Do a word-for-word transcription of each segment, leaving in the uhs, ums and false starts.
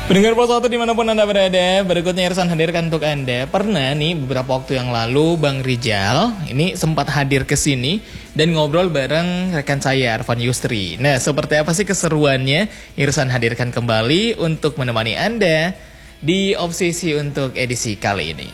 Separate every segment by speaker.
Speaker 1: Pendengar Pos satu dimanapun Anda berada, berikutnya Irsan hadirkan untuk Anda. Pernah nih beberapa waktu yang lalu Bang Rijal ini sempat hadir ke sini dan ngobrol bareng rekan saya Arfan Yusri. Nah, seperti apa sih keseruannya? Irsan hadirkan kembali untuk menemani Anda di Obsesi untuk edisi kali ini.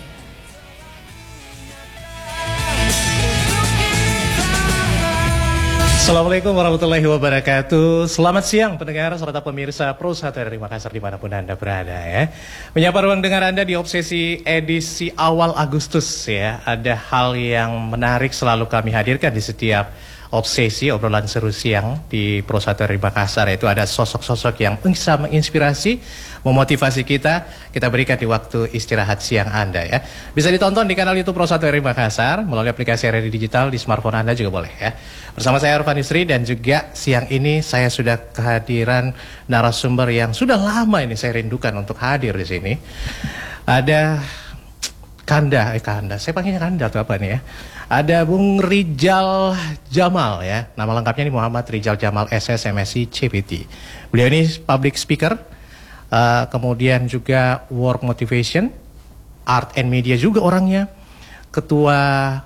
Speaker 2: Assalamualaikum warahmatullahi wabarakatuh. Selamat siang pendengar serta pemirsa Pro satu dari Makassar dimanapun Anda berada ya. Menyapa ruang dengar Anda di Obsesi edisi awal Agustus ya. Ada hal yang menarik selalu kami hadirkan di setiap Obsesi, obrolan seru siang di Pro satu dari Makassar. Yaitu ada sosok-sosok yang bisa menginspirasi, memotivasi kita. Kita berikan di waktu istirahat siang Anda ya. Bisa ditonton di kanal YouTube Pro satu dari Makassar melalui aplikasi R R I Digital di smartphone Anda juga boleh ya. Bersama saya Arfan Yusri dan juga siang ini saya sudah kehadiran narasumber yang sudah lama ini saya rindukan untuk hadir di sini. Ada Kanda, eh Kanda, saya panggilnya Kanda atau apa nih ya? Ada Bung Rijal Jamal ya, nama lengkapnya ini Muhammad Rijal Jamal S S M Si C P T. Beliau ini public speaker, uh, kemudian juga work motivation, art and media juga orangnya, ketua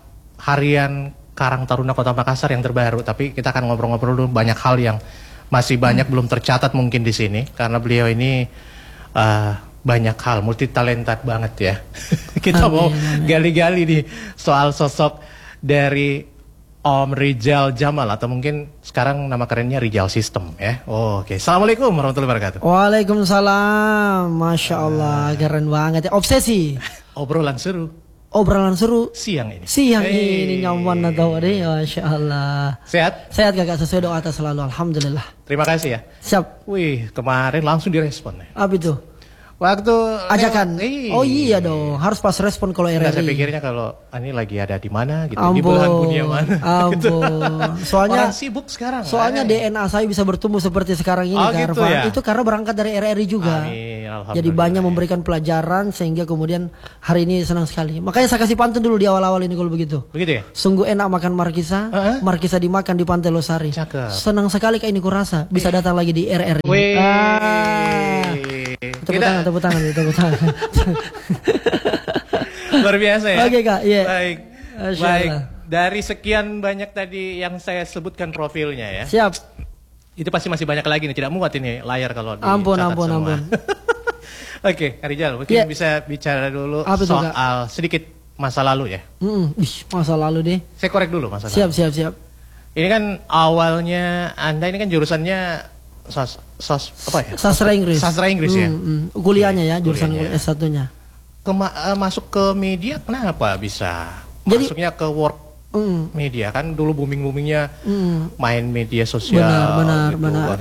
Speaker 2: harian Karang Taruna Kota Makassar yang terbaru. Tapi kita akan ngobrol-ngobrol dulu banyak hal yang masih banyak hmm. belum tercatat mungkin di sini karena beliau ini uh, banyak hal, multi talented banget ya. Kita amin, mau gali-gali nih soal sosok dari Om Rijal Jamal atau mungkin sekarang nama kerennya Rijal System ya. Oh, oke. Okay. Assalamualaikum warahmatullahi wabarakatuh.
Speaker 3: Waalaikumsalam. Masya Allah, uh, keren banget ya. Obsesi.
Speaker 2: Obrolan seru.
Speaker 3: Obrolan seru.
Speaker 2: Siang ini.
Speaker 3: Siang
Speaker 2: hey.
Speaker 3: ini nyaman atau deh. Masya Allah.
Speaker 2: Sehat?
Speaker 3: Sehat kakak, sesuai doa atas selalu. Alhamdulillah.
Speaker 2: Terima kasih ya.
Speaker 3: Siap.
Speaker 2: Wih, kemarin langsung direspon ya.
Speaker 3: Apa itu?
Speaker 2: Waktu
Speaker 3: ajakan,
Speaker 2: lewat,
Speaker 3: oh iya dong, harus pas respon kalau R R I.
Speaker 2: Nah, saya pikirnya kalau ini lagi ada di mana gitu,
Speaker 3: ampun,
Speaker 2: di belahan dunia mana.
Speaker 3: Ampun,
Speaker 2: gitu.
Speaker 3: soalnya
Speaker 2: orang sibuk sekarang.
Speaker 3: Soalnya D N A saya bisa bertumbuh seperti sekarang ini,
Speaker 2: oh,
Speaker 3: Kak
Speaker 2: gitu ya?
Speaker 3: Itu karena berangkat dari R R I juga.
Speaker 2: Amin,
Speaker 3: jadi banyak memberikan pelajaran sehingga kemudian hari ini senang sekali. Makanya saya kasih pantun dulu di awal-awal ini kalau begitu.
Speaker 2: Begitu ya?
Speaker 3: Sungguh enak makan markisa, uh-huh. markisa dimakan di Pantai Losari.
Speaker 2: Cakep.
Speaker 3: Senang sekali kayak ini kurasa bisa datang lagi di R R I.
Speaker 2: Wih.
Speaker 3: Ah. Tepuk tangan, tepuk tangan, tepuk tangan.
Speaker 2: Luar biasa ya.
Speaker 3: Oke okay, Kak, iya. Yeah.
Speaker 2: Baik, baik. Dari sekian banyak tadi yang saya sebutkan profilnya ya.
Speaker 3: Siap.
Speaker 2: Itu pasti masih banyak lagi nih, tidak muat ini layar kalau di
Speaker 3: ampun, ampun,
Speaker 2: semua.
Speaker 3: ampun.
Speaker 2: Oke, Kak Rijal, mungkin yeah. bisa bicara dulu apa soal itu, sedikit masa lalu ya.
Speaker 3: Mm, ih, masa lalu deh.
Speaker 2: Saya korek dulu masa
Speaker 3: siap,
Speaker 2: lalu.
Speaker 3: Siap, siap, siap.
Speaker 2: Ini kan awalnya Anda ini kan jurusannya sos, sos apa ya?
Speaker 3: Sastra Inggris.
Speaker 2: Sastra Inggris ya.
Speaker 3: Mm, mm. Kuliahnya ya, jurusan kuliahnya. S satunya. Kema
Speaker 2: uh, masuk ke media kenapa bisa? Jadi, masuknya ke work mm. media kan dulu booming-boomingnya mm. main media sosial.
Speaker 3: Benar, benar,
Speaker 2: gitu,
Speaker 3: benar.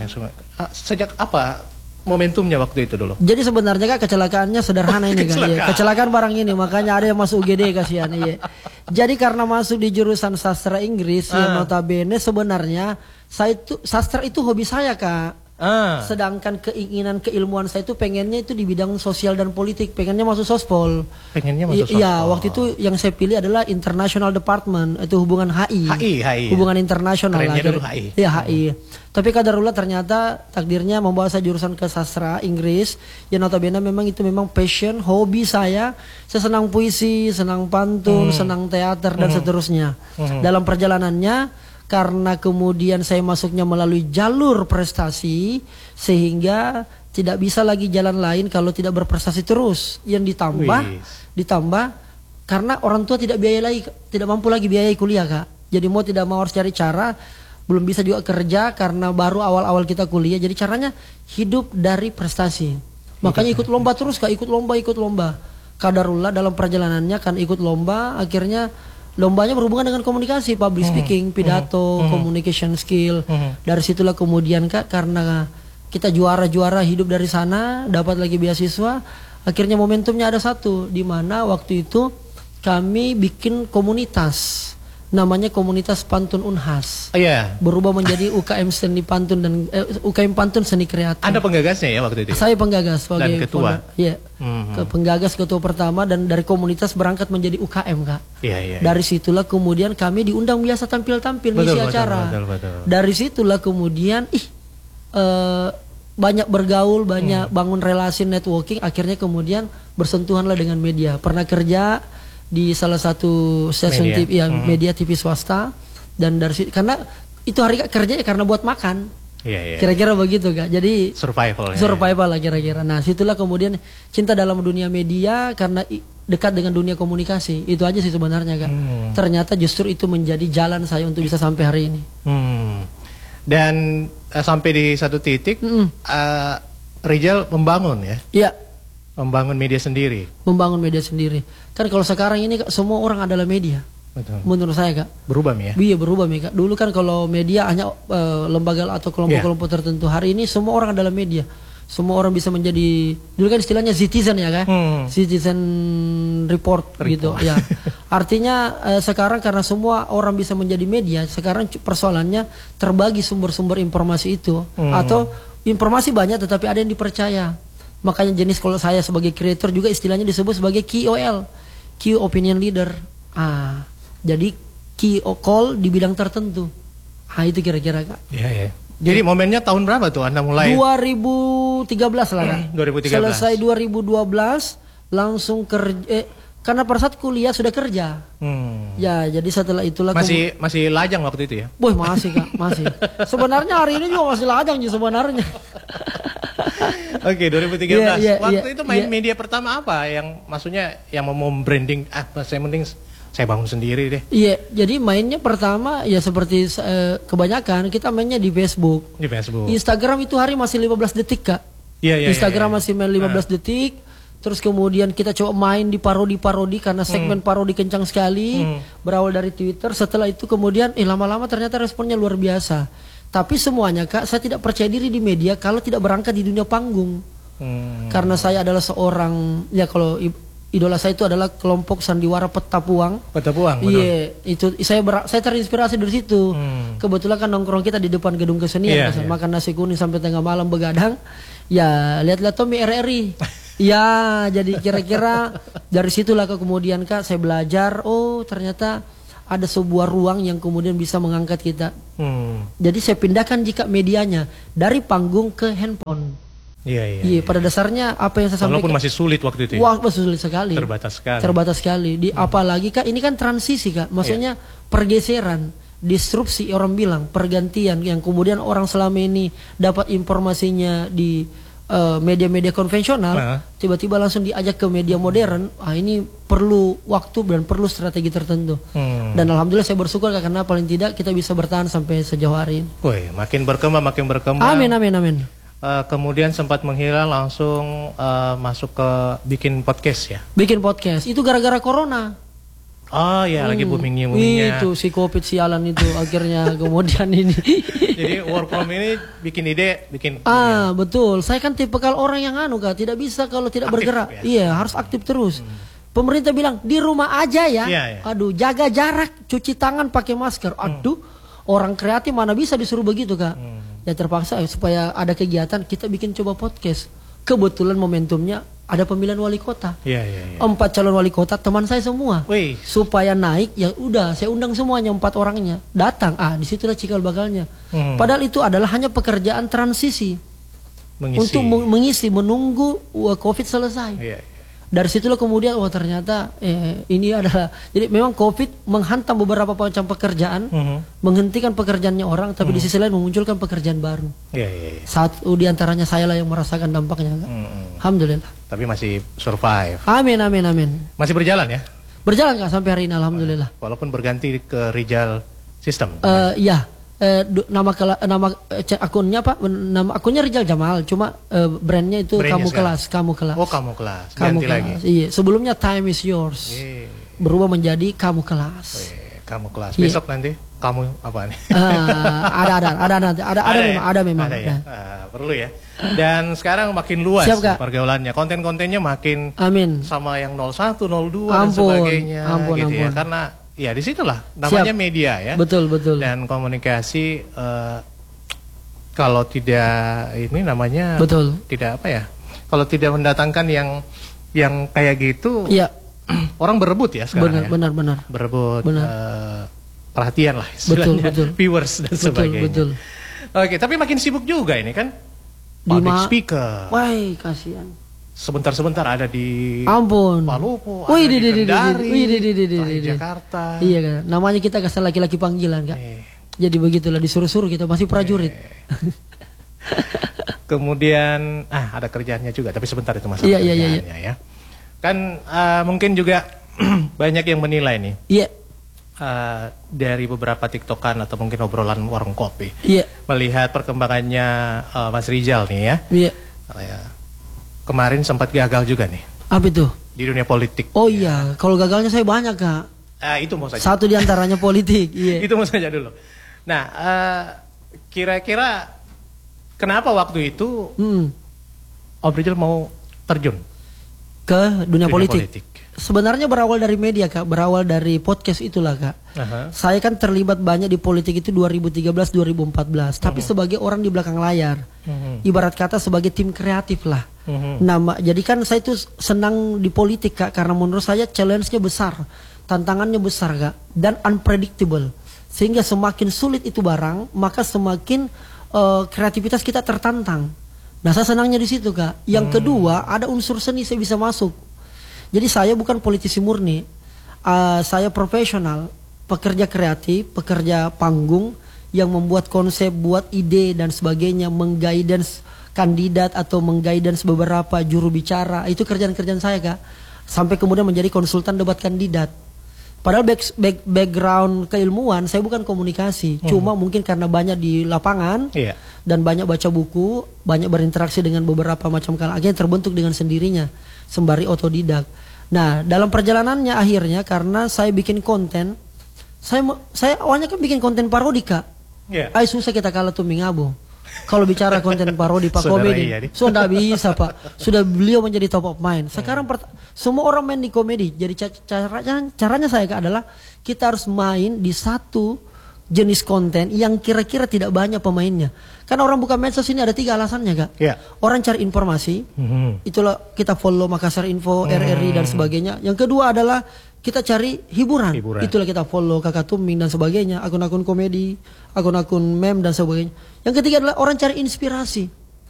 Speaker 2: Sejak apa momentumnya waktu itu dulu?
Speaker 3: Jadi sebenarnya Kak kecelakaannya sederhana ini kan. Iya. Kecelakaan barang ini makanya ada yang masuk U G D kasihan iya. Jadi karena masuk di jurusan sastra Inggris uh. yang notabene sebenarnya saya itu sastra itu hobi saya Kak. Uh. Sedangkan keinginan keilmuan saya itu pengennya itu di bidang sosial dan politik, pengennya masuk sospol.
Speaker 2: Pengennya masuk sospol.
Speaker 3: Iya, waktu itu yang saya pilih adalah International Department, itu hubungan H I.
Speaker 2: H I, H I.
Speaker 3: Hubungan internasional.
Speaker 2: Kerennya dulu H I.
Speaker 3: Iya, H I. Hmm. Tapi kadarullah ternyata takdirnya membawa saya jurusan ke sastra Inggris. Ya notabene memang itu memang passion, hobi saya. Saya senang puisi, senang pantun, hmm. senang teater dan hmm. seterusnya. Hmm. Dalam perjalanannya karena kemudian saya masuknya melalui jalur prestasi sehingga tidak bisa lagi jalan lain kalau tidak berprestasi terus. Yang ditambah Wih. ditambah karena orang tua tidak biaya lagi, tidak mampu lagi biayai kuliah Kak. Jadi mau tidak mau harus cari cara, belum bisa juga kerja karena baru awal-awal kita kuliah. Jadi caranya hidup dari prestasi. Makanya ikut lomba terus Kak, ikut lomba, ikut lomba. Kadarullah dalam perjalanannya kan ikut lomba, akhirnya lombanya berhubungan dengan komunikasi, public speaking, pidato, mm-hmm. communication skill. Mm-hmm. Dari situlah kemudian Kak, karena kita juara-juara hidup dari sana, dapat lagi beasiswa, akhirnya momentumnya ada satu, di mana waktu itu kami bikin komunitas. Namanya komunitas Pantun Unhas.
Speaker 2: Oh, yeah.
Speaker 3: Berubah menjadi U K M Seni Pantun dan eh, U K M Pantun Seni Kreatif.
Speaker 2: Anda penggagasnya ya waktu itu?
Speaker 3: Saya penggagas sebagai
Speaker 2: dan ketua.
Speaker 3: Iya. Mm-hmm. Ke penggagas ketua pertama dan dari komunitas berangkat menjadi U K M Kak.
Speaker 2: Iya, iya.
Speaker 3: Dari situlah kemudian kami diundang biasa tampil-tampil ngisi acara. Betul, betul, betul. Dari situlah kemudian ih uh, banyak bergaul, banyak hmm. bangun relasi networking, akhirnya kemudian bersentuhanlah dengan media. Pernah kerja di salah satu stasiun
Speaker 2: media.
Speaker 3: T V, ya,
Speaker 2: hmm.
Speaker 3: media T V swasta, dan dari situ karena itu hari kerja ya karena buat makan.
Speaker 2: Iya, iya.
Speaker 3: Kira-kira begitu Kak. Jadi
Speaker 2: survival.
Speaker 3: Survival ya, lah kira-kira. Nah, situlah kemudian cinta dalam dunia media karena dekat dengan dunia komunikasi. Itu aja sih sebenarnya Kak. Hmm. Ternyata justru itu menjadi jalan saya untuk bisa sampai hari ini.
Speaker 2: Hmm. Dan uh, sampai di satu titik mm. uh, Rizal membangun ya.
Speaker 3: Iya.
Speaker 2: Membangun media sendiri.
Speaker 3: Membangun media sendiri. Kan kalau sekarang ini Kak, semua orang adalah media.
Speaker 2: Betul.
Speaker 3: Menurut saya Kak.
Speaker 2: Berubah ya?
Speaker 3: Iya berubah Kak. Dulu kan kalau media hanya uh, lembaga atau kelompok-kelompok yeah. tertentu. Hari ini semua orang adalah media. Semua orang bisa menjadi, dulu kan istilahnya citizen ya Kak. Hmm. Citizen report, report gitu ya. Artinya uh, sekarang karena semua orang bisa menjadi media, sekarang persoalannya terbagi sumber-sumber informasi itu. Hmm. Atau informasi banyak tetapi ada yang dipercaya. Makanya jenis kalau saya sebagai creator juga istilahnya disebut sebagai K O L. Key Opinion Leader. Ah. Jadi key call di bidang tertentu. Ah itu kira-kira Kak.
Speaker 2: Iya ya. Jadi momennya tahun berapa tuh Anda mulai?
Speaker 3: dua ribu tiga belas lah Kak.
Speaker 2: dua ribu tiga belas.
Speaker 3: Selesai dua ribu dua belas langsung kerja eh, karena pada saat kuliah sudah kerja. Hmm. Ya, jadi setelah itulah
Speaker 2: masih kum... masih lajang waktu itu ya?
Speaker 3: Boy, masih Kak, masih. Sebenarnya hari ini juga masih lajang sih sebenarnya.
Speaker 2: Oke, dua ribu tiga belas.
Speaker 3: Yeah, yeah,
Speaker 2: waktu
Speaker 3: yeah,
Speaker 2: itu main
Speaker 3: yeah.
Speaker 2: media pertama apa yang maksudnya yang mau branding ah saya penting saya bangun sendiri deh.
Speaker 3: Iya, jadi mainnya pertama ya seperti uh, kebanyakan kita mainnya di Facebook.
Speaker 2: Di Facebook.
Speaker 3: Instagram itu hari masih lima belas detik Kak.
Speaker 2: Iya, iya.
Speaker 3: Instagram
Speaker 2: ya, ya.
Speaker 3: masih main lima belas nah. detik. Terus kemudian kita coba main di parodi-parodi karena segmen hmm. parodi kencang sekali. Hmm. Berawal dari Twitter. Setelah itu kemudian eh lama-lama ternyata responnya luar biasa. Tapi semuanya Kak, saya tidak percaya diri di media kalau tidak berangkat di dunia panggung. Hmm. Karena saya adalah seorang ya kalau idola saya itu adalah kelompok sandiwara Petapuang.
Speaker 2: Petapuang.
Speaker 3: Iya, itu saya ber, saya terinspirasi dari situ. Hmm. Kebetulan kan nongkrong kita di depan gedung kesenian, yeah, yeah. makan nasi kuning sampai tengah malam begadang. Ya, lihat-lihat Tommy R R I. Ya, jadi kira-kira dari situlah kemudian Kak saya belajar, oh ternyata ada sebuah ruang yang kemudian bisa mengangkat kita. Hmm. Jadi saya pindahkan jika medianya dari panggung ke handphone.
Speaker 2: Iya, iya,
Speaker 3: iya, pada dasarnya apa yang saya sampaikan.
Speaker 2: Walaupun masih sulit waktu itu. Ya?
Speaker 3: Wah, masih sulit sekali.
Speaker 2: Terbatas sekali.
Speaker 3: Terbatas sekali. Di hmm. apalagi Kak, ini kan transisi Kak. Maksudnya yeah. pergeseran, disrupsi orang bilang, pergantian yang kemudian orang selama ini dapat informasinya di uh, media-media konvensional, uh. tiba-tiba langsung diajak ke media modern. Ah, ini perlu waktu dan perlu strategi tertentu. Hmm. Dan alhamdulillah saya bersyukur Kak, karena paling tidak kita bisa bertahan sampai sejauh hari ini.
Speaker 2: Woi, makin berkembang, makin berkembang.
Speaker 3: Amin, amin, amin.
Speaker 2: Uh, kemudian sempat menghilang langsung uh, masuk ke bikin podcast ya?
Speaker 3: Bikin podcast, itu gara-gara corona.
Speaker 2: Oh ya, hmm. lagi booming-boomingnya.
Speaker 3: Itu si covid sialan itu akhirnya kemudian ini.
Speaker 2: Jadi work from ini bikin ide, bikin.
Speaker 3: Ah ya. Betul, saya kan tipikal orang yang anu Kak, tidak bisa kalau tidak aktif, bergerak. Ya? Iya, harus aktif terus. Hmm. Pemerintah bilang di rumah aja ya. Ya, ya. Aduh, jaga jarak, cuci tangan, pakai masker. Aduh, hmm. orang kreatif mana bisa disuruh begitu Kak. Hmm. Ya terpaksa supaya ada kegiatan kita bikin coba podcast. Kebetulan momentumnya ada pemilihan wali kota. Ya, ya, ya. Empat calon wali kota teman saya semua. Wih. Supaya naik ya udah saya undang semuanya empat orangnya datang. Ah disitulah cikal bakalnya. Hmm. Padahal itu adalah hanya pekerjaan transisi mengisi. Untuk mengisi menunggu COVID selesai. Ya, ya. Dari situlah kemudian wah ternyata eh, ini adalah jadi memang COVID menghantam beberapa macam pekerjaan, mm-hmm. menghentikan pekerjaannya orang, tapi mm-hmm. di sisi lain memunculkan pekerjaan baru. Yeah, yeah, yeah. Saat uh, diantaranya saya lah yang merasakan dampaknya. Mm-hmm. Alhamdulillah.
Speaker 2: Tapi masih survive.
Speaker 3: Amin, amin, amin.
Speaker 2: Masih berjalan ya?
Speaker 3: Berjalan Kak sampai hari ini, alhamdulillah.
Speaker 2: Walaupun berganti ke Rizal System.
Speaker 3: Uh, iya. Eh, nama kela, nama eh, akunnya Pak, nama akunnya Rizal Jamal, cuma eh, brandnya itu brandnya kamu sekarang. Kelas, kamu kelas.
Speaker 2: Oh kamu kelas,
Speaker 3: kamu
Speaker 2: ganti
Speaker 3: kelas.
Speaker 2: lagi.
Speaker 3: Iya, sebelumnya Time is Yours, yeah. berubah menjadi kamu kelas.
Speaker 2: Oh, yeah. Kamu kelas. Besok yeah. nanti kamu apa nih?
Speaker 3: Uh, ada ada ada nanti ada ada, ada memang ada memang.
Speaker 2: Ada ya? Uh, perlu ya. Dan sekarang makin luas
Speaker 3: Siap,
Speaker 2: pergaulannya, konten-kontennya makin.
Speaker 3: Amin.
Speaker 2: Sama yang nol satu, nol dua dan sebagainya,
Speaker 3: ampun,
Speaker 2: gitu
Speaker 3: ampun.
Speaker 2: ya. Karena ya disitulah namanya Siap. Media ya.
Speaker 3: Betul betul.
Speaker 2: Dan komunikasi uh, kalau tidak ini namanya.
Speaker 3: Betul.
Speaker 2: Tidak apa ya? Kalau tidak mendatangkan yang yang kayak gitu.
Speaker 3: Iya.
Speaker 2: Orang berebut ya sekarang.
Speaker 3: Benar
Speaker 2: ya?
Speaker 3: benar benar.
Speaker 2: Berebut
Speaker 3: benar.
Speaker 2: Uh, perhatian lah.
Speaker 3: Betul betul.
Speaker 2: Viewers dan
Speaker 3: betul,
Speaker 2: sebagainya.
Speaker 3: Betul.
Speaker 2: Oke, tapi makin sibuk juga ini kan. public
Speaker 3: ma-
Speaker 2: speaker.
Speaker 3: Wah, kasihan.
Speaker 2: Sebentar-sebentar ada di
Speaker 3: Ampun.
Speaker 2: Palopo,
Speaker 3: Wih,
Speaker 2: ada
Speaker 3: di,
Speaker 2: di
Speaker 3: di, di, di,
Speaker 2: Kendari,
Speaker 3: wih, di, di, di, di,
Speaker 2: ada di
Speaker 3: di, di.
Speaker 2: Jakarta.
Speaker 3: Iya kan. Namanya kita kasih laki-laki panggilan kak.
Speaker 2: Eh.
Speaker 3: Jadi begitulah disuruh-suruh kita masih prajurit.
Speaker 2: Kemudian ah ada kerjaannya juga, tapi sebentar itu masalah
Speaker 3: Iya, iya, iya,
Speaker 2: kerjaannya ya. Kan uh, mungkin juga banyak yang menilai nih
Speaker 3: Iya.
Speaker 2: uh, dari beberapa tiktokan atau mungkin obrolan warung kopi.
Speaker 3: Iya.
Speaker 2: Melihat perkembangannya uh, Mas Rizal nih ya.
Speaker 3: Iya.
Speaker 2: Oh, ya. Kemarin sempat gagal juga nih
Speaker 3: Apa itu?
Speaker 2: di dunia politik.
Speaker 3: Oh iya, kalau gagalnya saya banyak kak.
Speaker 2: Ah, itu mau saja.
Speaker 3: Satu diantaranya politik. Iya.
Speaker 2: Itu mau saja dulu. Nah, uh, kira-kira kenapa waktu itu
Speaker 3: Hmm.
Speaker 2: Om Rizal mau terjun
Speaker 3: Ke dunia,
Speaker 2: dunia
Speaker 3: politik.
Speaker 2: politik?
Speaker 3: Sebenarnya berawal dari media kak, berawal dari podcast itulah kak.
Speaker 2: Aha.
Speaker 3: Saya kan terlibat banyak di politik itu dua ribu tiga belas dua ribu empat belas, tapi sebagai orang di belakang layar.
Speaker 2: Mhm.
Speaker 3: Ibarat kata sebagai tim kreatif lah.
Speaker 2: Mhm.
Speaker 3: Nama, jadi kan saya itu senang di politik kak, karena menurut saya challenge-nya besar, tantangannya besar kak, dan unpredictable. Sehingga semakin sulit itu barang, maka semakin eh, kreativitas kita tertantang. Nah saya senangnya di situ kak. Yang kedua ada unsur seni saya bisa masuk. Jadi saya bukan politisi murni, uh, saya profesional, pekerja kreatif, pekerja panggung yang membuat konsep, buat ide dan sebagainya, mengguidance kandidat atau mengguidance beberapa juru bicara. Itu kerjaan-kerjaan saya kak. Sampai kemudian menjadi konsultan debat kandidat. Padahal back, back, background keilmuan saya bukan komunikasi,
Speaker 2: Hmm.
Speaker 3: cuma mungkin karena banyak di lapangan
Speaker 2: Iya.
Speaker 3: dan banyak baca buku, banyak berinteraksi dengan beberapa macam kalangan, akhirnya terbentuk dengan sendirinya sembari otodidak. Nah dalam perjalanannya akhirnya karena saya bikin konten, saya me- saya awalnya kan bikin konten parodi kak.
Speaker 2: Iya.
Speaker 3: Ay susah kita kalah tuh Mingabo. Kalau bicara konten parodi Pak
Speaker 2: Saudara
Speaker 3: komedi,
Speaker 2: iya nih.
Speaker 3: sudah bisa Pak. Sudah beliau menjadi top of mind. Sekarang pert- semua orang main di komedi. Jadi ca- caranya caranya saya Kak, adalah kita harus main di satu jenis konten yang kira-kira tidak banyak pemainnya. Karena orang buka medsos ini ada tiga alasannya Kak.
Speaker 2: Iya.
Speaker 3: Orang cari informasi,
Speaker 2: Mhm.
Speaker 3: itulah kita follow Makassar Info, R R I dan sebagainya. Yang kedua adalah kita cari hiburan.
Speaker 2: Hiburan.
Speaker 3: Itulah kita follow Kakak Tuming dan sebagainya, akun-akun komedi, akun-akun meme dan sebagainya. Yang ketiga adalah orang cari inspirasi.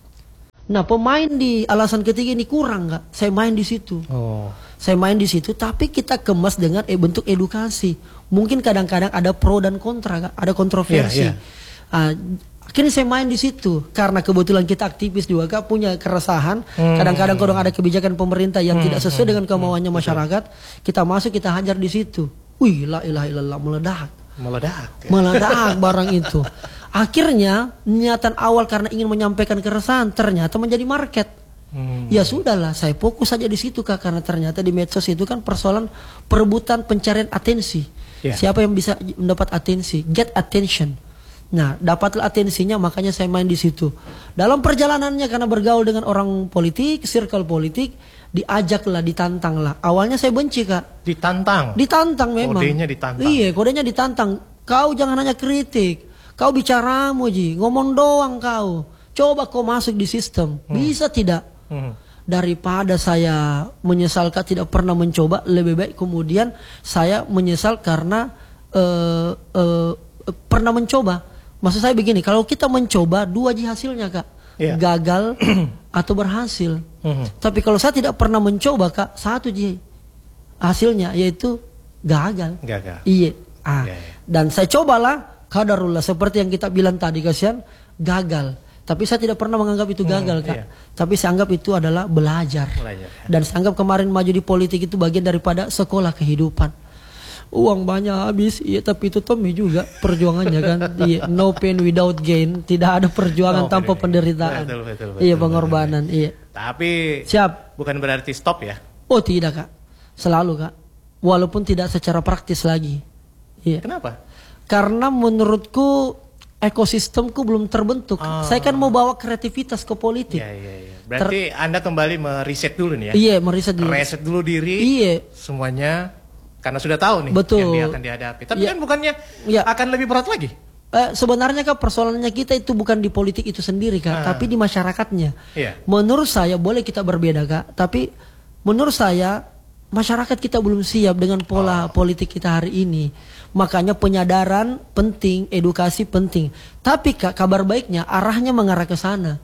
Speaker 3: Nah, pemain di alasan ketiga ini kurang nggak? Saya main di situ.
Speaker 2: Oh.
Speaker 3: Saya main di situ, tapi kita kemas dengan eh, bentuk edukasi. Mungkin kadang-kadang ada pro dan kontra, Kak. Ada kontroversi.
Speaker 2: Iya,
Speaker 3: Ah, akhirnya saya main di situ karena kebetulan kita aktivis juga Kak, punya keresahan.
Speaker 2: Hmm.
Speaker 3: Kadang-kadang kalau ada kebijakan pemerintah yang tidak sesuai dengan kemauannya masyarakat, kita masuk kita hajar di situ. Wih, la ilaha illallah, meledak.
Speaker 2: Meledak. ya.
Speaker 3: Meledak barang itu. Akhirnya niatan awal karena ingin menyampaikan keresahan ternyata menjadi market.
Speaker 2: Hmm.
Speaker 3: Ya sudahlah, saya fokus saja di situ Kak, karena ternyata di medsos itu kan persoalan perebutan pencarian atensi.
Speaker 2: Ya.
Speaker 3: Siapa yang bisa mendapat atensi, get attention. Nah, dapatlah atensinya, makanya saya main di situ. Dalam perjalanannya karena bergaul dengan orang politik, circle politik, diajaklah, ditantanglah. Awalnya saya benci Kak,
Speaker 2: Ditantang.
Speaker 3: ditantang memang.
Speaker 2: Kodenya ditantang.
Speaker 3: Iya, kodenya ditantang. Kau jangan hanya kritik, kau bicaramu Ji, ngomong doang kau. Coba kau masuk di sistem, bisa tidak?
Speaker 2: Hmm.
Speaker 3: Daripada saya menyesal Kak tidak pernah mencoba, lebih baik kemudian saya menyesal karena eh, eh, pernah mencoba. Maksud saya begini, kalau kita mencoba dua ji hasilnya Kak,
Speaker 2: Iya.
Speaker 3: gagal atau berhasil.
Speaker 2: Mhm.
Speaker 3: Tapi kalau saya tidak pernah mencoba Kak, satu ji hasilnya yaitu gagal.
Speaker 2: Gagal.
Speaker 3: Iya. Ah.
Speaker 2: Iya, iya.
Speaker 3: Dan saya cobalah kadarullah seperti yang kita bilang tadi kasihan gagal. Tapi saya tidak pernah menganggap itu gagal Kak.
Speaker 2: iya.
Speaker 3: Tapi saya anggap itu adalah belajar.
Speaker 2: Belajar, ya.
Speaker 3: Dan saya anggap kemarin maju di politik itu bagian daripada sekolah kehidupan. Uang banyak habis, iya tapi itu Tommy juga perjuangannya kan. Iya, no pain without gain, tidak ada perjuangan
Speaker 2: No
Speaker 3: tanpa
Speaker 2: pain.
Speaker 3: penderitaan.
Speaker 2: Betul, betul, betul,
Speaker 3: iya,
Speaker 2: betul,
Speaker 3: pengorbanan, iya.
Speaker 2: Tapi
Speaker 3: Siap.
Speaker 2: bukan berarti stop ya.
Speaker 3: Oh tidak Kak, selalu Kak. Walaupun tidak secara praktis lagi. Iya.
Speaker 2: Kenapa?
Speaker 3: Karena menurutku ekosistemku belum terbentuk.
Speaker 2: Ah.
Speaker 3: Saya kan mau bawa kreativitas ke politik.
Speaker 2: Iya, iya, iya. Berarti Anda kembali meriset dulu nih ya.
Speaker 3: Iya, meriset dulu.
Speaker 2: Reset dulu diri.
Speaker 3: Iya.
Speaker 2: Semuanya karena sudah tahu nih
Speaker 3: Betul.
Speaker 2: yang dia akan dihadapi. Tapi
Speaker 3: Iya.
Speaker 2: kan bukannya
Speaker 3: Iya.
Speaker 2: akan lebih berat lagi.
Speaker 3: Eh, sebenarnya Kak persoalannya kita itu bukan di politik itu sendiri Kak,
Speaker 2: Ah.
Speaker 3: tapi di masyarakatnya.
Speaker 2: Iya.
Speaker 3: Menurut saya boleh kita berbeda Kak, tapi menurut saya masyarakat kita belum siap dengan pola
Speaker 2: Oh.
Speaker 3: politik kita hari ini. Makanya penyadaran penting, edukasi penting. Tapi Kak, kabar baiknya arahnya mengarah ke sana.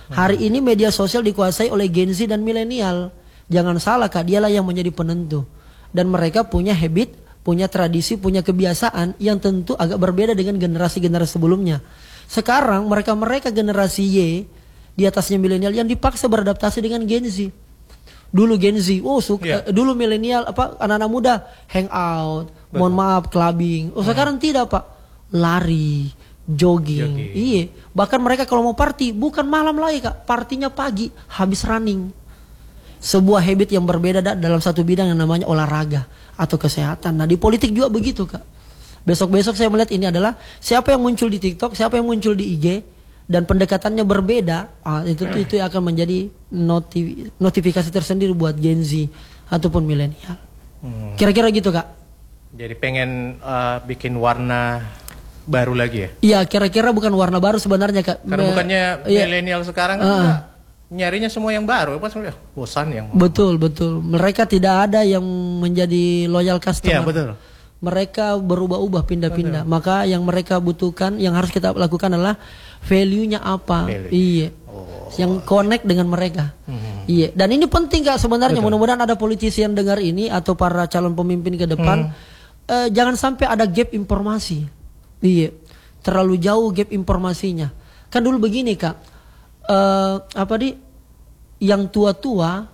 Speaker 3: Hari ini media sosial dikuasai oleh Gen Z dan milenial. Jangan salah Kak, dialah yang menjadi penentu. Dan mereka punya habit, punya tradisi, punya kebiasaan yang tentu agak berbeda dengan generasi-generasi sebelumnya. Sekarang mereka-mereka generasi Y di atasnya milenial yang dipaksa beradaptasi dengan Gen Z. Dulu Gen Z, oh suka,
Speaker 2: Yeah.
Speaker 3: eh, dulu milenial apa anak-anak muda hangout, mohon maaf clubbing. Oh sekarang tidak Pak, lari, jogging.
Speaker 2: Jogging.
Speaker 3: Iya, bahkan mereka kalau mau party bukan malam lagi Kak, partinya pagi, habis running. Sebuah habit yang berbeda da- dalam satu bidang yang namanya olahraga atau kesehatan. Nah di politik juga begitu Kak. Besok-besok saya melihat ini adalah siapa yang muncul di TikTok, siapa yang muncul di I G dan pendekatannya berbeda, ah, itu itu akan menjadi notif- notifikasi tersendiri buat Gen Z ataupun milenial.
Speaker 2: Hmm.
Speaker 3: Kira-kira gitu Kak.
Speaker 2: Jadi pengen eh, bikin warna baru lagi ya?
Speaker 3: Iya, kira-kira bukan warna baru sebenarnya Kak.
Speaker 2: Karena
Speaker 3: Me-
Speaker 2: bukannya
Speaker 3: iya.
Speaker 2: milenial sekarang kan
Speaker 3: Ah.
Speaker 2: enggak, nyarinya semua yang baru, pas udah bosan yang.
Speaker 3: Betul, betul. Mereka tidak ada yang menjadi loyal customer.
Speaker 2: Iya betul.
Speaker 3: Mereka berubah-ubah, pindah-pindah. Maka yang mereka butuhkan, yang harus kita lakukan adalah value-nya apa.
Speaker 2: Value.
Speaker 3: Iya.
Speaker 2: Oh.
Speaker 3: Yang connect dengan mereka.
Speaker 2: Hmm.
Speaker 3: Iya. Dan ini penting Kak sebenarnya.
Speaker 2: Betul.
Speaker 3: Mudah-mudahan ada politisi yang dengar ini atau para calon pemimpin ke depan. Eh, jangan sampai ada gap informasi. Iya. Terlalu jauh gap informasinya. Kan dulu begini Kak. Eh, apa di? Yang tua-tua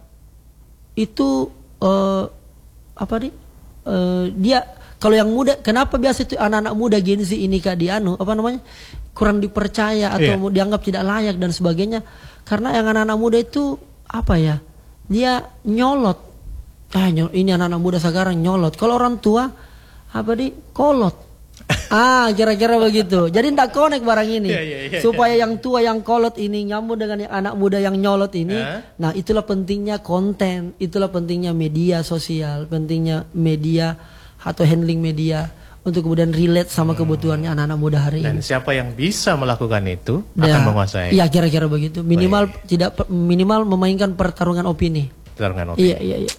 Speaker 3: itu eh, apa di? Eh, dia kalau yang muda, kenapa biasa itu anak-anak muda Gen Z ini Kak dianu apa namanya kurang dipercaya atau
Speaker 2: Iya.
Speaker 3: dianggap tidak layak dan sebagainya, karena yang anak-anak muda itu apa ya, dia nyolot. Ah nyol- ini anak-anak muda sekarang nyolot. Kalau orang tua apa di kolot. Ah kira-kira begitu. Jadi tidak connect barang ini.
Speaker 2: Iya, iya, iya,
Speaker 3: Supaya yang tua yang kolot ini nyambung dengan yang anak muda yang nyolot ini.
Speaker 2: Hah?
Speaker 3: Nah itulah pentingnya konten, itulah pentingnya media sosial, pentingnya media atau handling media untuk kemudian relate sama kebutuhannya anak-anak muda hari
Speaker 2: Dan
Speaker 3: ini.
Speaker 2: siapa yang bisa melakukan itu
Speaker 3: Ya,
Speaker 2: akan menguasai.
Speaker 3: Iya kira-kira begitu. Minimal tidak per- minimal memainkan pertarungan opini.
Speaker 2: Pertarungan opini.
Speaker 3: Iya iya iya.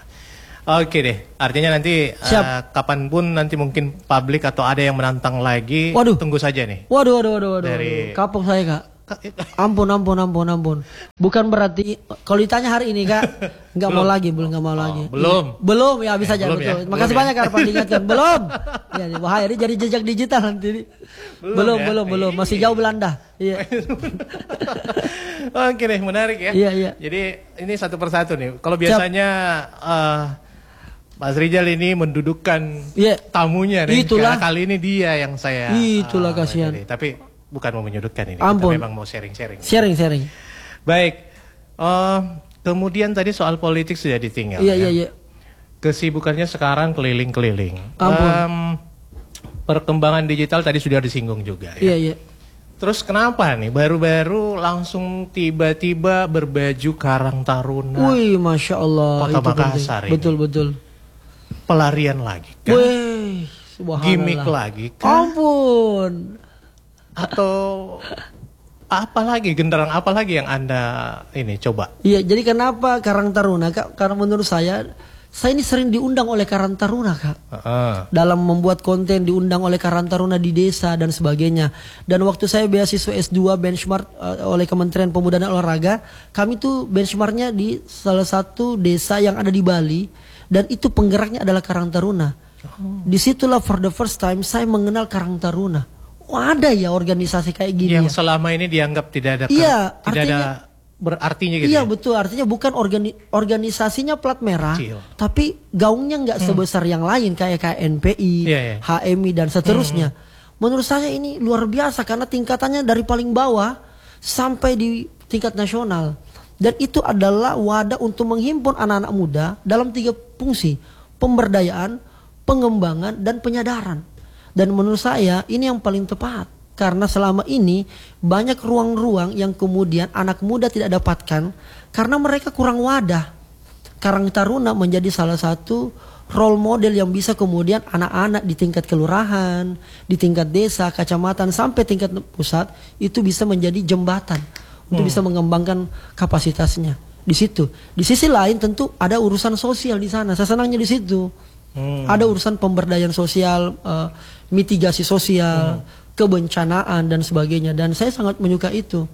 Speaker 2: Oke deh, artinya nanti
Speaker 3: Siap.
Speaker 2: eh, kapanpun nanti mungkin publik atau ada yang menantang lagi,
Speaker 3: Waduh.
Speaker 2: tunggu saja nih.
Speaker 3: Waduh waduh waduh waduh.
Speaker 2: Dari-
Speaker 3: waduh. Kapok saya Kak. Ampun ampun ampun ampun. Bukan berarti kalau ditanya hari ini Kak nggak mau lagi, belum nggak mau lagi.
Speaker 2: belum.
Speaker 3: Iya. Belum ya habis saja
Speaker 2: belum
Speaker 3: betul.
Speaker 2: ya,
Speaker 3: Makasih
Speaker 2: belum
Speaker 3: banyak
Speaker 2: ya.
Speaker 3: Kak Arfan diingatkan. Belum. Ya ini bahaya ini jadi jejak digital nanti.
Speaker 2: Belum
Speaker 3: Belum
Speaker 2: ya?
Speaker 3: belum belum, masih jauh Belanda. Iya.
Speaker 2: Oke deh, menarik ya.
Speaker 3: Iya, iya.
Speaker 2: Jadi ini satu persatu nih. Kalau biasanya eh, Mas Rijal ini mendudukkan
Speaker 3: Iya.
Speaker 2: tamunya nih.
Speaker 3: Itulah.
Speaker 2: Karena kali ini dia yang saya.
Speaker 3: Itulah
Speaker 2: eh,
Speaker 3: kasihan.
Speaker 2: menjadi. Tapi bukan mau menyudutkan ini.
Speaker 3: Ampun.
Speaker 2: Kita memang mau sharing-sharing.
Speaker 3: Sharing sharing.
Speaker 2: Baik. Eh, kemudian tadi soal politik sudah ditinggal.
Speaker 3: Iya
Speaker 2: ya.
Speaker 3: iya iya.
Speaker 2: Kesibukannya sekarang keliling-keliling.
Speaker 3: Ampun.
Speaker 2: Em, perkembangan digital tadi sudah disinggung juga ya.
Speaker 3: Iya iya.
Speaker 2: Terus kenapa nih baru-baru langsung tiba-tiba berbaju Karang Taruna
Speaker 3: Wih, masya Allah.
Speaker 2: Kota
Speaker 3: itu penting.
Speaker 2: Makassar ini.
Speaker 3: Betul betul.
Speaker 2: pelarian lagi kan?
Speaker 3: Wih, subhanallah.
Speaker 2: Gimik lagi kan?
Speaker 3: Ampun.
Speaker 2: Atau apa lagi, genderang apa lagi yang Anda ini coba?
Speaker 3: Iya, jadi kenapa Karang Taruna Kak? Karena menurut saya, saya ini sering diundang oleh Karang Taruna Kak.
Speaker 2: Heeh.
Speaker 3: Dalam membuat konten diundang oleh Karang Taruna di desa dan sebagainya. Dan waktu saya beasiswa S dua benchmark uh, oleh Kementerian Pemuda dan Olahraga, kami tuh benchmarknya di salah satu desa yang ada di Bali, dan itu penggeraknya adalah Karang Taruna. Disitulah for the first time saya mengenal Karang Taruna. Oh, ada ya organisasi kayak gini
Speaker 2: Yang
Speaker 3: ya.
Speaker 2: selama ini dianggap tidak ada
Speaker 3: Iya,
Speaker 2: tidak ada
Speaker 3: artinya-
Speaker 2: berartinya gitu.
Speaker 3: Iya
Speaker 2: ya?
Speaker 3: betul, artinya bukan organi organisasinya plat merah,
Speaker 2: Kecil.
Speaker 3: tapi gaungnya nggak sebesar yang lain kayak kayak N P I,
Speaker 2: Iya, iya.
Speaker 3: H M I dan seterusnya. Menurut saya ini luar biasa karena tingkatannya dari paling bawah sampai di tingkat nasional. Dan itu adalah wadah untuk menghimpun anak-anak muda dalam tiga fungsi: pemberdayaan, pengembangan, dan penyadaran. Dan menurut saya ini yang paling tepat. Karena selama ini banyak ruang-ruang yang kemudian anak muda tidak dapatkan karena mereka kurang wadah. Karang Taruna menjadi salah satu role model yang bisa kemudian anak-anak di tingkat kelurahan, di tingkat desa, kecamatan, sampai tingkat pusat itu bisa menjadi jembatan untuk bisa mengembangkan kapasitasnya. Di situ. Di sisi lain tentu ada urusan sosial di sana. Saya senangnya di situ.
Speaker 2: Hmm.
Speaker 3: Ada urusan pemberdayaan sosial, eh, mitigasi sosial, kebencanaan dan sebagainya. Dan saya sangat menyukai itu.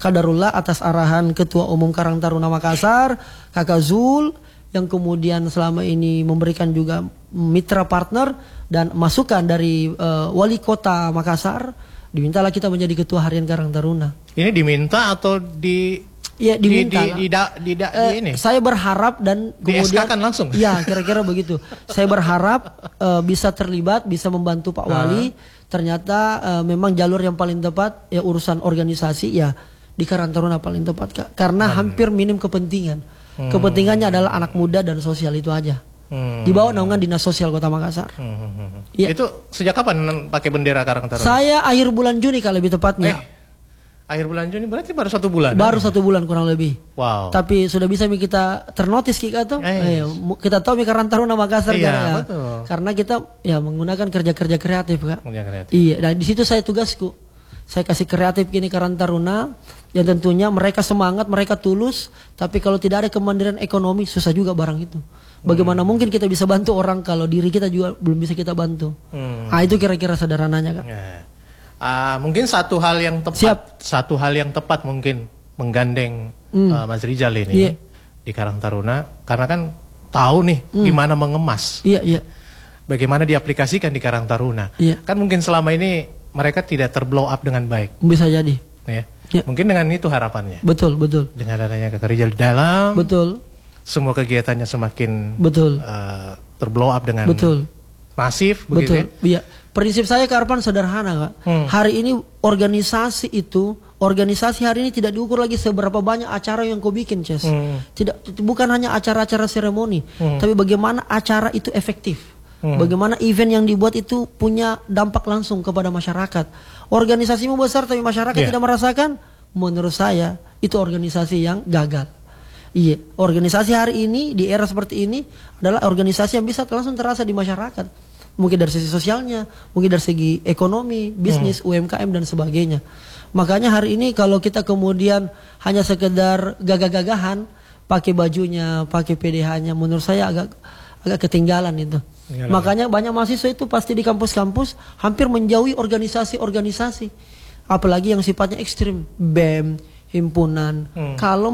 Speaker 3: Qadarullah atas arahan Ketua Umum Karang Taruna Makassar, Kakak Zul, yang kemudian selama ini memberikan juga mitra partner dan masukan dari uh, Wali Kota Makassar, dimintalah kita menjadi Ketua Harian Karang Taruna.
Speaker 2: Ini diminta atau di
Speaker 3: Iya diminta.
Speaker 2: Di, di, di, da, di, da,
Speaker 3: Eh,
Speaker 2: di ini.
Speaker 3: Saya berharap dan kemudian
Speaker 2: Di-S K-kan langsung.
Speaker 3: Iya, kira-kira begitu. Saya berharap uh, bisa terlibat, bisa membantu Pak Wali. Ternyata uh, memang jalur yang paling tepat ya urusan organisasi ya di Karang Taruna paling tepat, Kak. Karena hmm. hampir minim kepentingan. Hmm. Kepentingannya adalah anak muda dan sosial itu aja. Hmm. Di bawah naungan Dinas Sosial Kota Makassar. Hmm. Ya.
Speaker 2: Itu sejak kapan pakai bendera Karang Taruna?
Speaker 3: Saya akhir bulan Juni kalau lebih tepatnya.
Speaker 2: Eh. Akhir bulan Juni berarti baru satu bulan.
Speaker 3: Baru
Speaker 2: ya?
Speaker 3: satu bulan kurang lebih.
Speaker 2: Wow.
Speaker 3: Tapi sudah bisa kita ternotis kita tuh.
Speaker 2: Eh.
Speaker 3: Eh, kita tahu Karang Taruna Makassar
Speaker 2: Iya,
Speaker 3: kan, ya.
Speaker 2: betul.
Speaker 3: Karena kita ya menggunakan kerja-kerja kreatif, Kak.
Speaker 2: Kerja kreatif.
Speaker 3: Iya, dan di situ saya tugasku. Saya kasih kreatif gini Karang Taruna yang tentunya mereka semangat, mereka tulus, tapi kalau tidak ada kemandirian ekonomi susah juga barang itu. Bagaimana hmm. mungkin kita bisa bantu orang kalau diri kita juga belum bisa kita bantu. Hmm. Nah, itu kira-kira sederhananya, Kak.
Speaker 2: Ya. Uh, mungkin satu hal yang tepat,
Speaker 3: Siap.
Speaker 2: satu hal yang tepat mungkin menggandeng
Speaker 3: hmm.
Speaker 2: uh, Mas Rijal ini
Speaker 3: yeah.
Speaker 2: di Karang Taruna, karena kan tahu nih hmm. gimana mengemas,
Speaker 3: iya yeah, iya, yeah.
Speaker 2: bagaimana diaplikasikan di Karang Taruna.
Speaker 3: Yeah.
Speaker 2: Kan mungkin selama ini mereka tidak terblow up dengan baik.
Speaker 3: Bisa jadi.
Speaker 2: Ya.
Speaker 3: Yeah.
Speaker 2: Mungkin dengan itu harapannya.
Speaker 3: Betul betul.
Speaker 2: Dengan adanya Kakak Rijal di dalam.
Speaker 3: Betul.
Speaker 2: Semua kegiatannya semakin
Speaker 3: betul
Speaker 2: uh, terblow up dengan
Speaker 3: betul.
Speaker 2: masif.
Speaker 3: Betul.
Speaker 2: Begitu,
Speaker 3: iya. Prinsip saya ke Arpan sederhana, Kak. Hmm. Hari ini organisasi itu, organisasi hari ini tidak diukur lagi seberapa banyak acara yang kau bikin, Ces. Hmm. Tidak, bukan hanya acara-acara seremoni, hmm. tapi bagaimana acara itu efektif. Hmm. Bagaimana event yang dibuat itu punya dampak langsung kepada masyarakat. Organisasimu besar tapi masyarakat yeah. tidak merasakan, menurut saya itu organisasi yang gagal. Iya, organisasi hari ini di era seperti ini adalah organisasi yang bisa langsung terasa di masyarakat. Mungkin dari sisi sosialnya, mungkin dari segi ekonomi, bisnis, hmm. U M K M dan sebagainya. Makanya hari ini kalau kita kemudian hanya sekedar gagah-gagahan, pakai bajunya, pakai P D H-nya, menurut saya agak agak ketinggalan itu. Ya, makanya banyak mahasiswa itu pasti di kampus-kampus hampir menjauhi organisasi-organisasi, apalagi yang sifatnya ekstrim, B E M, himpunan. Hmm. Kalau